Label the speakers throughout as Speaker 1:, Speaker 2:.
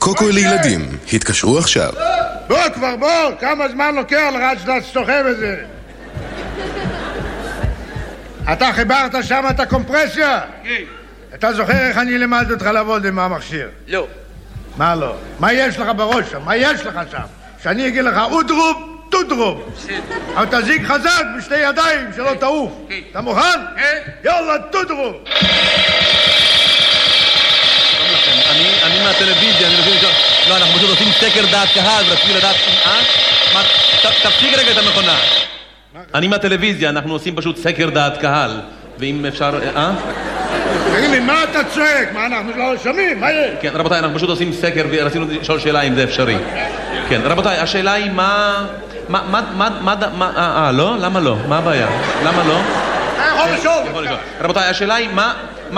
Speaker 1: קוקו לילדים, התקשרו עכשיו.
Speaker 2: בוא כבר, בוא, כמה זמן לוקח לך עד שאתה סתוחב את זה? אתה חיברת שם את הקומפרסיה?
Speaker 3: כן.
Speaker 2: אתה זוכר איך אני למדתי אותך לעבוד עם המכשיר?
Speaker 3: לא.
Speaker 2: מה לא? מה יש לך בראש שם? מה יש לך שם? שאני אגיד לך אודרוב, טודרוב. אבל תזיק חזק בשתי ידיים שלא תעוף. אתה מוכן?
Speaker 3: כן.
Speaker 2: יאללה, טודרוב.
Speaker 4: אני מהטלוויזיה, אני מבין... לא, אנחנו פשוט עושים סקר דעת קהל, רציתי לדעת... תפסיק רגע את המכונה. אני מהטלוויזיה, אנחנו עושים פשוט סקר דעת קהל. ואם אפשר...
Speaker 2: תגיד לי, מה אתה צועק? מה, אנחנו לא שומעים? מה יש?
Speaker 4: כן, רבותיי, אנחנו פשוט עושים סקר ורצינו לשאול שאלה אם זה אפשרי. כן, רבותיי, השאלה היא מה... לא? למה לא? מה הבעיה? למה לא?
Speaker 2: יכול לשאול.
Speaker 4: רבותיי, השאלה היא מה... למה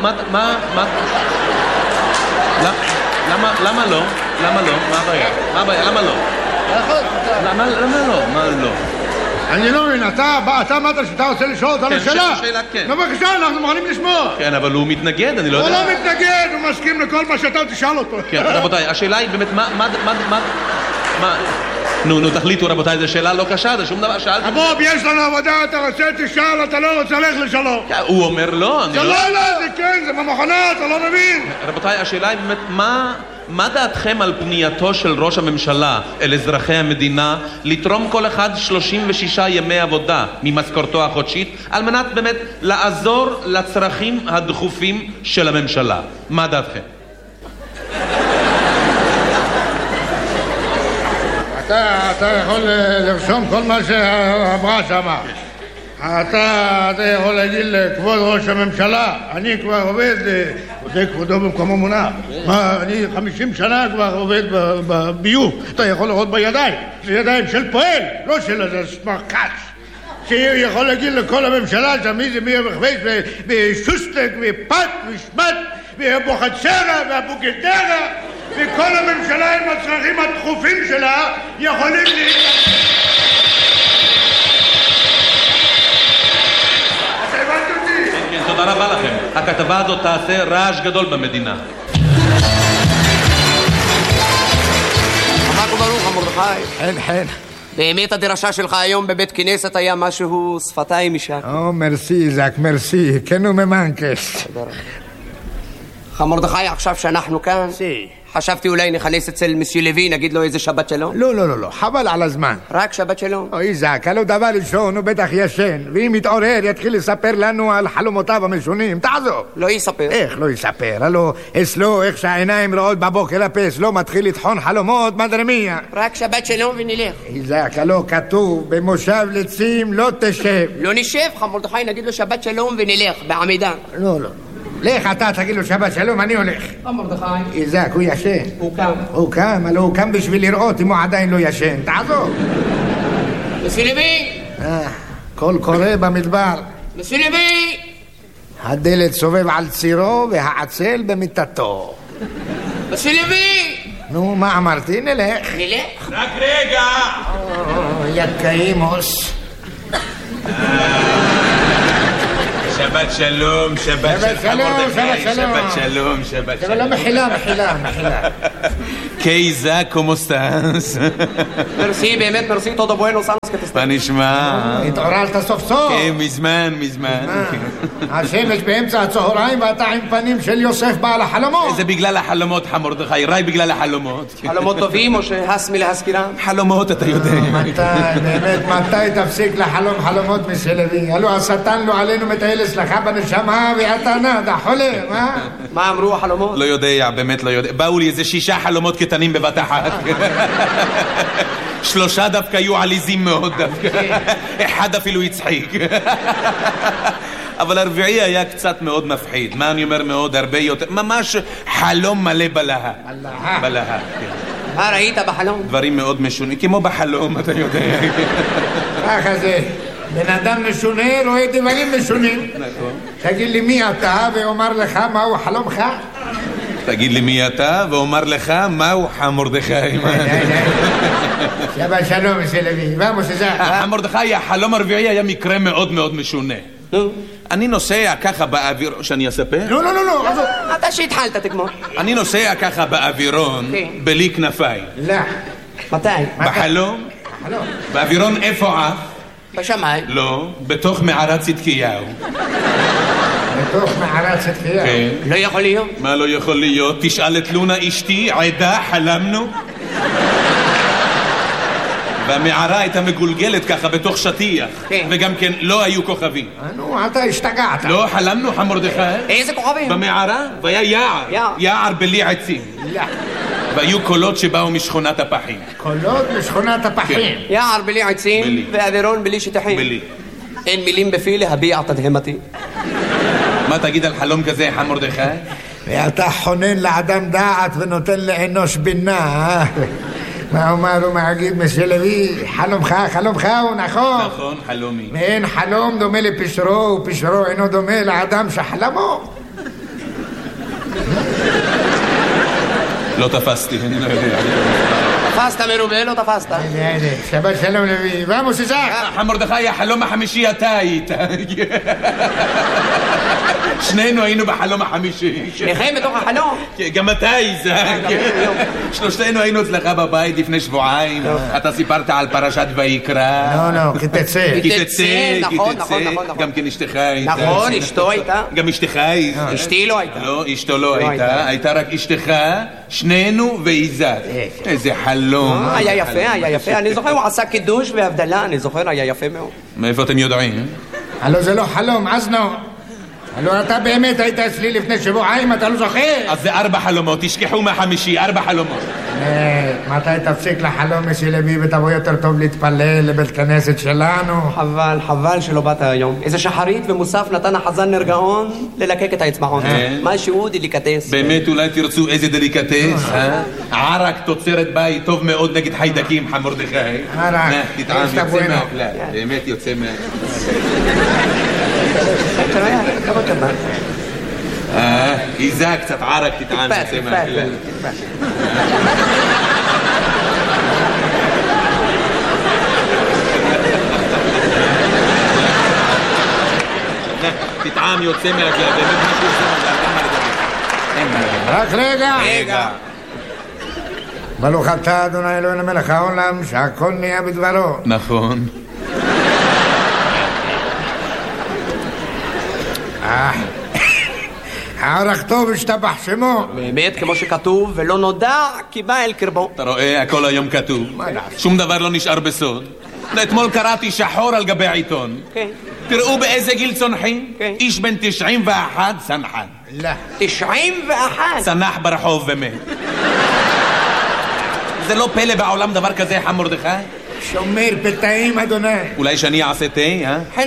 Speaker 4: לא? למה לא? מה הבעיה? מה הבעיה? למה לא? למה לא? מה לא?
Speaker 2: אני לא מבין, אתה אמרת שאתה רוצה לשאול אותנו שאלה?
Speaker 4: שאלה, כן.
Speaker 2: בבקשה, אנחנו מוכנים לשמוע.
Speaker 4: כן, אבל הוא מתנגד, אני לא יודע.
Speaker 2: הוא לא מתנגד, הוא מסכים לכל מה שאתה תשאל אותו.
Speaker 4: כן, רבותיי, השאלה היא באמת מה... נו, תחליטו רבותיי, זו שאלה לא קשה, זה שום דבר, שאלתי...
Speaker 2: בוב, יש לנו עבודה, אתה רוצה תשאל, אתה לא רוצה ללכת לשאול.
Speaker 4: הוא אומר לא, אני לא...
Speaker 2: זה לא, זה כן, זה במכונה, אתה לא מבין.
Speaker 4: רבותיי, השאלה היא באמת, מה דעתכם על פנייתו של ראש הממשלה אל אזרחי המדינה לתרום כל אחד 36 ימי עבודה ממשכורתו החודשית על מנת באמת לעזור לצרכים הדחופים של הממשלה? מה דעתכם?
Speaker 2: אתה יכול לרשום כל מה שאמרה שמה. אתה יכול להגיד לכבוד ראש הממשלה, אני כבר עובד, זה כבודו במקומו מונח. אני 50 שנה כבר עובד בביוב. אתה יכול לראות בידיים, זה ידיים של פועל, לא של איזה סמרקש. שיכול להגיד לכל הממשלה שמי זה מי המחבש ושוסטק ופת ושמת ובוחצרה והבוגדרה וכל הממשלה עם הצרכים הדחופים שלה יכולים אתה הבנת אותי?
Speaker 4: כן, תודה רבה לכם. הכתבה הזאת תעשה רעש גדול במדינה.
Speaker 3: חזק וברוך, מרדכי.
Speaker 5: חן.
Speaker 3: באמת הדרשה שלך היום בבית כנסת היה משהו שפתיים משק.
Speaker 5: מרסי, זק, מרסי. כן וממנקס.
Speaker 3: מרדכי, עכשיו שאנחנו כאן, חשבתי אולי נכנס אצל מסי לוי, נגיד לו איזה שבת שלום.
Speaker 5: לא, חבל על הזמן.
Speaker 3: רק שבת שלום.
Speaker 5: אוי זק, הלא דבר ראשון הוא בטח ישן, ואם יתעורר יתחיל לספר לנו על חלומותיו המשונים. תעזוב.
Speaker 3: לא יספר.
Speaker 5: איך לא יספר? הלא אצלו איך שהעיניים רואות בבוקר הפס לא מתחיל לטחון חלומות מדרמיה.
Speaker 3: רק שבת שלום ונלך.
Speaker 5: זק, הלא כתוב במושב לצים לא תשב.
Speaker 3: לא נשב, מרדכי, נגיד לו שבת שלום ונלך בעמידה.
Speaker 5: לא. לך אתה תגיד לו שבת שלום, אני הולך.
Speaker 3: מרדכי.
Speaker 5: איזק, הוא ישן.
Speaker 3: הוא קם.
Speaker 5: אבל הוא קם בשביל לראות אם הוא עדיין לא ישן. תעזוב.
Speaker 3: מסי לוי.
Speaker 5: קול קורא במדבר.
Speaker 3: מסי לוי.
Speaker 5: הדלת סובב על צירו והעצל במיטתו.
Speaker 3: מסי לוי.
Speaker 5: נו, מה אמרתי? נלך.
Speaker 3: רק
Speaker 4: רגע.
Speaker 5: יקאימוס.
Speaker 4: שבת שלום, שבת שלום.
Speaker 5: לא, מחילה.
Speaker 4: קייזה, כמו סטאס?
Speaker 3: מרסי, באמת מרסי, todo bueno, sabes que te está.
Speaker 4: מה נשמע?
Speaker 5: התעוררת סוף סוף.
Speaker 4: כן, מזמן.
Speaker 5: השמש באמצע הצהריים ואתה עם פנים של יוסף בעל החלומות.
Speaker 4: זה בגלל החלומות, מרדכי, רק בגלל החלומות.
Speaker 3: חלומות טובים או שהס מלהזכירם?
Speaker 4: חלומות, אתה יודע.
Speaker 5: מתי תפסיק לחלום חלומות מסלבי? הלוא השטן לא עלינו מטייל אצלך בנשמה ואתה נדה, חולם, מה?
Speaker 3: מה אמרו החלומות?
Speaker 4: לא יודע, באמת לא יודע. באו לי איזה 6 חלומות קטנים בבת אחת. 3 דווקא היו עליזים מאוד דווקא. 1 אפילו הצחיק. אבל הרביעי היה קצת מאוד מפחיד. מה אני אומר מאוד? הרבה יותר. ממש חלום מלא בלהה.
Speaker 3: מה ראית בחלום?
Speaker 4: דברים מאוד משונים, כמו בחלום, אתה יודע.
Speaker 5: ככה זה. בן אדם משונה רואה דברים משונים. תגיד לי מי אתה ואומר לך מהו חלומך?
Speaker 4: תגיד לי מי אתה ואומר לך מהו מרדכי.
Speaker 5: שבת שלום מסלבי. vamos allá.
Speaker 4: מרדכי, החלום הרביעי היה מקרה מאוד מאוד משונה. אני נוסע ככה באוויר... שאני אספר?
Speaker 5: לא, עזוב.
Speaker 3: אתה שהתחלת תגמור.
Speaker 4: אני נוסע ככה באווירון בלי כנפיים.
Speaker 5: לא.
Speaker 3: מתי?
Speaker 4: בחלום? באווירון איפה אף?
Speaker 3: בשמיים.
Speaker 4: לא, בתוך מערת צדקיהו.
Speaker 5: בתוך מערת צדקיהו?
Speaker 4: כן.
Speaker 3: לא יכול להיות.
Speaker 4: מה לא יכול להיות? תשאל את לונה אשתי, עדה, חלמנו. והמערה הייתה מגולגלת ככה בתוך שטיח.
Speaker 3: כן.
Speaker 4: וגם כן לא היו כוכבים.
Speaker 5: נו, אתה השתגעת.
Speaker 4: לא, חלמנו חמורדכי.
Speaker 3: איזה כוכבים?
Speaker 4: במערה, והיה יער. יער בלי עצים.
Speaker 5: לא.
Speaker 4: והיו קולות שבאו משכונת הפחים.
Speaker 5: קולות משכונת הפחים.
Speaker 3: יער בלי עצים
Speaker 4: בלי.
Speaker 3: ואווירון בלי שטחים.
Speaker 4: בלי.
Speaker 3: אין מילים בפי להביע תדהמתי.
Speaker 4: מה תגיד על חלום כזה, חמורדכי?
Speaker 5: ואתה חונן לאדם דעת ונותן לאנוש בינה. מה אומר ומגיד מסלוי? חלומך הוא נכון.
Speaker 4: נכון, חלומי.
Speaker 5: ואין חלום דומה לפשרו, ופשרו אינו דומה לאדם שחלמו.
Speaker 4: לא תפסתי, אני לא יודע.
Speaker 3: תפסת מרובה, לא תפסת.
Speaker 5: שבת שלום לוי. ועמוס איזק.
Speaker 4: חמורדכי, החלום החמישי אתה היית. שנינו היינו בחלום החמישי.
Speaker 3: שניכם בתוך החלום?
Speaker 4: גם אתה איזק. שלושתנו היינו אצלך בבית לפני שבועיים. אתה סיפרת על פרשת ויקרא.
Speaker 5: לא, כי תצא.
Speaker 3: כי תצא, נכון.
Speaker 4: גם כן אשתך הייתה.
Speaker 3: נכון, אשתו הייתה.
Speaker 4: גם אשתך הייתה.
Speaker 3: אשתי לא הייתה.
Speaker 4: לא, אשתו לא הייתה. הייתה רק אשתך, שנינו ואיזק. איזה חלום.
Speaker 3: היה יפה. אני זוכר, הוא עשה קידוש והבדלה, אני זוכר, היה יפה מאוד.
Speaker 4: מאיפה אתם יודעים?
Speaker 5: הלו זה לא חלום, אזנו. הלו אתה באמת היית אצלי לפני שבועיים, אתה לא זוכר?
Speaker 4: אז זה 4 חלומות, תשכחו מהחמישי, 4 חלומות.
Speaker 5: מתי תפסיק לחלום מסילבי ותבוא יותר טוב להתפלל לבית כנסת שלנו?
Speaker 3: חבל שלא באת היום. איזה שחרית ומוסף נתן החזן נרגעון ללקק את האצבעון. משהו דליקטס.
Speaker 4: באמת אולי תרצו איזה דליקטס, ערק תוצרת בית טוב מאוד נגד חיידקים, חמורדכי.
Speaker 5: ערק,
Speaker 4: תטעם, יוצא מהכלל, באמת יוצא איזה קצת ערק תטעם, יוצא מהכלל. תטעם יוצא מהכלל, באמת משהו יוצא מהכלל.
Speaker 5: רק רגע. ברוך אתה אדוני אלוהינו מלך העולם שהכל נהיה בדברו.
Speaker 4: נכון.
Speaker 5: הערך טוב השתבח שמו.
Speaker 3: באמת כמו שכתוב, ולא נודע כי בא אל קרבו.
Speaker 4: אתה רואה, הכל היום כתוב. שום דבר לא נשאר בסוד. אתמול קראתי שחור על גבי העיתון. תראו באיזה גיל צונחים. איש בן 91 צנחן.
Speaker 5: לא.
Speaker 3: 91?
Speaker 4: צנח ברחוב ומת. זה לא פלא בעולם דבר כזה, חמורדכי?
Speaker 5: שומר פתאים אדוני.
Speaker 4: אולי שאני אעשה תה,
Speaker 3: חן.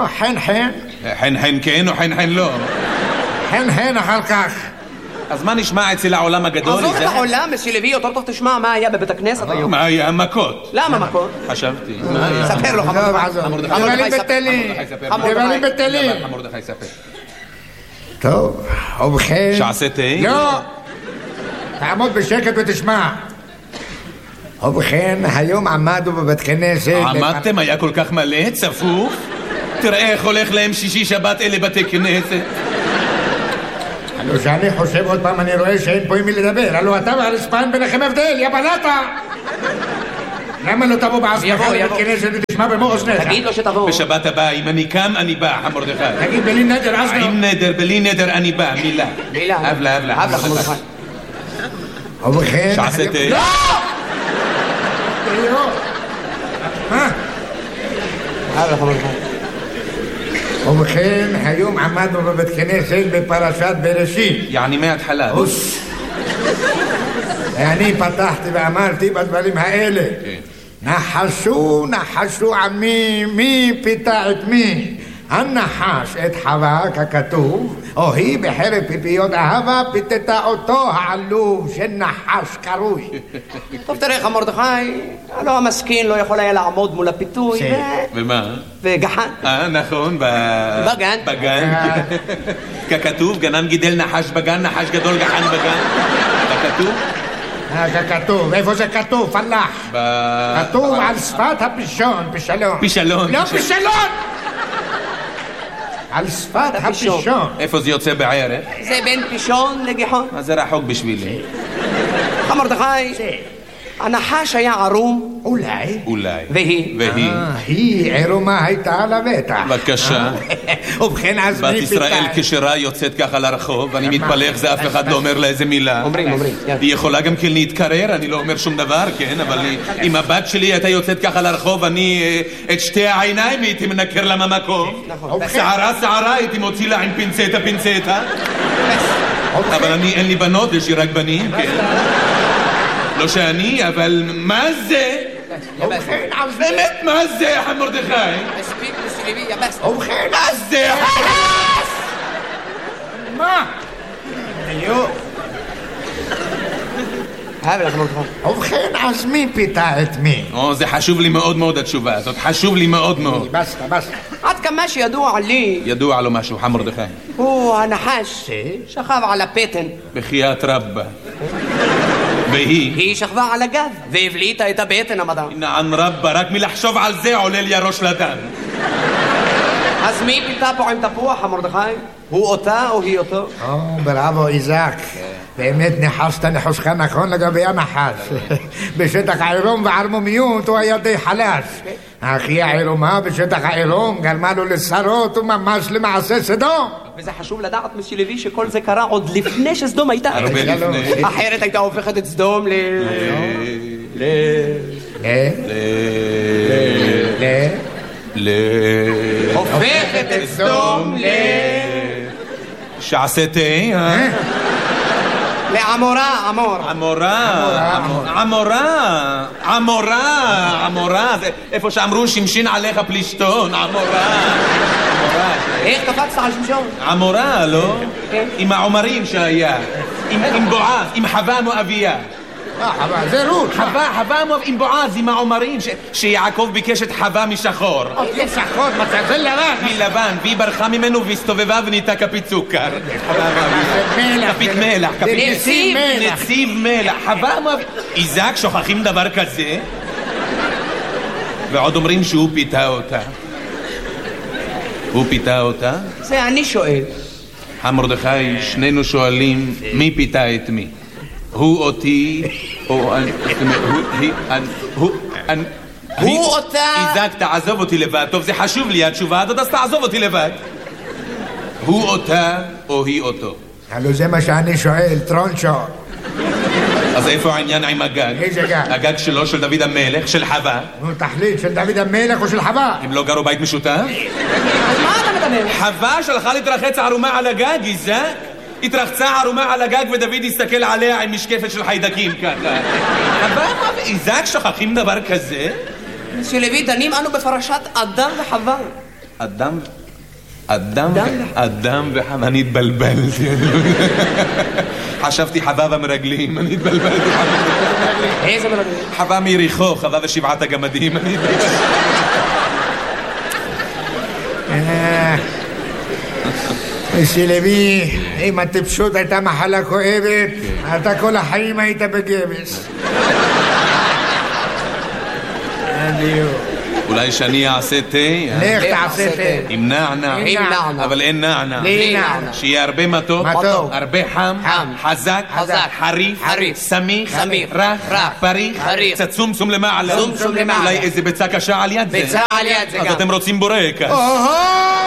Speaker 4: חן כן או חן לא?
Speaker 5: חן אחר כך.
Speaker 4: אז מה נשמע אצל העולם הגדול?
Speaker 3: עזוב את העולם, מסילבי, יותר טוב תשמע מה היה בבית הכנסת היום.
Speaker 4: מה היה? מכות.
Speaker 3: למה מכות?
Speaker 4: חשבתי.
Speaker 3: ספר לו חמורדכי.
Speaker 5: דברים בטלים.
Speaker 4: חמורדכי ספר.
Speaker 5: טוב, ובכן.
Speaker 4: שעשה תה?
Speaker 5: לא. תעמוד בשקט ותשמע. ובכן, היום עמדו בבית כנסת.
Speaker 4: עמדתם? היה כל כך מלא? צפוף? תראה איך הולך להם שישי שבת אלה בתי כנסת.
Speaker 5: הלו שאני חושב עוד פעם אני רואה שאין פה עם מי לדבר. הלו אתה והרספן ביניכם הבדל, יא בלטה. למה לא תבוא בעצמך לבית כנסת ותשמע במו אוזניך?
Speaker 3: תגיד לו שתבוא.
Speaker 4: בשבת הבאה, אם אני קם אני בא, חמורדכי.
Speaker 5: תגיד בלי נדר אז לא.
Speaker 4: עם נדר, בלי נדר אני בא, מילה. הבלה.
Speaker 5: ובכן.
Speaker 4: שעשה תה?
Speaker 5: לא! מה? ובכן, היום עמדנו בבית כנסת בפרשת בראשית.
Speaker 4: יעני מההתחלה.
Speaker 5: ואני פתחתי ואמרתי בדברים האלה. נחשו עמי, מי פיתה את מי? הנחש את חווה ככתוב, או היא בחרב פיפיות אהבה פיתתה אותו העלוב של נחש קרוי.
Speaker 3: טוב תראה חמורדכי, הלא המסכין לא יכול היה לעמוד מול הפיתוי.
Speaker 4: ומה?
Speaker 3: וגחן.
Speaker 4: נכון,
Speaker 3: בגן.
Speaker 4: ככתוב, גנן גידל נחש בגן, נחש גדול גחן בגן. ככתוב?
Speaker 5: ככתוב, איפה זה כתוב? פלח. כתוב על שפת הפישון, פישלון.
Speaker 4: פישלון.
Speaker 5: לא פישלון! על שפת הפישון.
Speaker 4: איפה זה יוצא בערך?
Speaker 3: זה בין פישון לגיחון.
Speaker 4: אז זה רחוק בשבילי.
Speaker 3: מרדכי, הנחש היה ערום.
Speaker 5: אולי.
Speaker 3: והיא?
Speaker 5: היא עירומה הייתה על הבטח.
Speaker 4: בבקשה.
Speaker 5: ובכן, אז
Speaker 4: בת
Speaker 5: מי
Speaker 4: ישראל
Speaker 5: פיתה?
Speaker 4: כשרה יוצאת ככה לרחוב, ואני מתפלא איך זה אף אחד לא אומר לה איזה מילה.
Speaker 3: אומרים.
Speaker 4: היא יכולה גם כן להתקרר, אני לא אומר שום דבר, כן? אבל אם הבת שלי הייתה יוצאת ככה לרחוב, אני את שתי העיניים הייתי מנקר לה מהמקום. שערה הייתי מוציא לה עם פינצטה. אבל אין לי בנות, יש לי רק בנים, כן. לא שאני, אבל מה זה? באמת מה זה, מרדכי?
Speaker 5: ובכן,
Speaker 4: מה זה?
Speaker 5: מה? ובכן, אז מי פיתה את מי?
Speaker 4: זה חשוב לי מאוד מאוד התשובה הזאת, חשוב לי מאוד מאוד.
Speaker 5: בסטה.
Speaker 3: עד כמה שידוע לי,
Speaker 4: ידוע לו משהו, מרדכי.
Speaker 3: הוא הנחש שכב על הפטן.
Speaker 4: בחייאת רבא.
Speaker 3: היא שכבה על הגב והבליטה את הבטן המדע.
Speaker 4: נעם רבא, רק מלחשוב על זה עולה לי הראש לדם.
Speaker 3: אז מי פיתה פה עם תפוח, מרדכי? הוא אותה או היא אותו?
Speaker 5: בראבו איזק, באמת ניחשת ניחושך נכון לגבי הנחש. בשטח העירום וערמומיות הוא היה די חלש, אך היא העירומה בשטח העירום גרמה לו לשרות וממש למעשה סדום.
Speaker 3: וזה חשוב לדעת, מסי לוי, שכל זה קרה עוד לפני שסדום הייתה.
Speaker 4: הרבה לפני.
Speaker 3: אחרת הייתה הופכת את סדום הופכת את סדום
Speaker 4: שעשתה,
Speaker 3: לעמורה.
Speaker 4: עמורה, זה איפה שאמרו שמשין עליך פלישתון, עמורה.
Speaker 3: איך קפצת על שמשון?
Speaker 4: עמורה, לא? עם העומרים שהיה, עם בועז, עם חווה מואביה.
Speaker 5: חווה, זה רות.
Speaker 4: חווה עם בועז, עם העומרים, שיעקב ביקש את חווה משחור.
Speaker 5: שחור, זה לבן.
Speaker 4: מלבן, והיא ברחה ממנו והסתובבה ונהייתה כפית סוכר. כפית מלח. נציב מלח. חווה איזק, שוכחים דבר כזה? ועוד אומרים שהוא פיתה אותה. הוא פיתה אותה?
Speaker 3: זה אני שואל.
Speaker 4: מרדכי, שנינו שואלים מי פיתה את מי. הוא אותי, או
Speaker 3: הוא אותה.
Speaker 4: איזק, תעזוב אותי לבד. טוב, זה חשוב לי התשובה הזאת, אז תעזוב אותי לבד. הוא אותה או היא אותו?
Speaker 5: הלו זה מה שאני שואל, טרונצ'ו.
Speaker 4: אז איפה העניין עם הגג?
Speaker 5: איזה גג?
Speaker 4: הגג שלו, של דוד המלך, של חווה.
Speaker 5: נו, תחליט, של דוד המלך או של חווה?
Speaker 4: הם לא גרו בית משותף?
Speaker 3: אז מה אתה מדבר?
Speaker 4: חווה שלחה להתרחץ ערומה על הגג, איזק? התרחצה ערומה על הגג ודוד הסתכל עליה עם משקפת של חיידקים ככה. חווה, איזק, שוכחים דבר כזה?
Speaker 3: מסי לוי, דנים אנו בפרשת אדם וחווה.
Speaker 4: אדם וחווה, אני התבלבלתי. חשבתי חווה במרגלים, אני התבלבלתי.
Speaker 3: איזה מרגלים?
Speaker 4: חווה מיריחו, חווה ושבעת הגמדים, אני התבלבלתי.
Speaker 5: מסי לוי, אם הטיפשות הייתה מחלה כואבת, אתה כל החיים היית בגבס.
Speaker 4: אולי שאני אעשה תה?
Speaker 5: לך תעשה תה.
Speaker 4: עם נענע. אבל אין נענע. שיהיה הרבה מתוק, הרבה חם, חזק, חריף, סמיך, רך, פריך, קצת צום למעלה. אולי איזה ביצה קשה על יד זה.
Speaker 3: ביצה על יד זה גם.
Speaker 4: אז אתם רוצים בורקס.